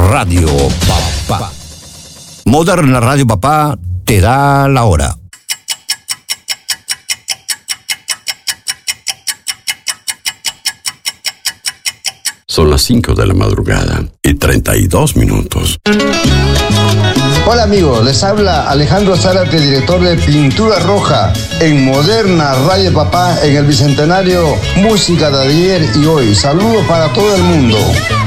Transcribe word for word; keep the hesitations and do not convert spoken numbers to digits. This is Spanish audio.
Radio Papá. Moderna Radio Papá te da la hora. Son las cinco de la madrugada y treinta y dos minutos. Hola amigos, les habla Alejandro Zárate, director de Pintura Roja en Moderna Radio Papá en el Bicentenario Música de ayer y hoy. Saludos para todo el mundo.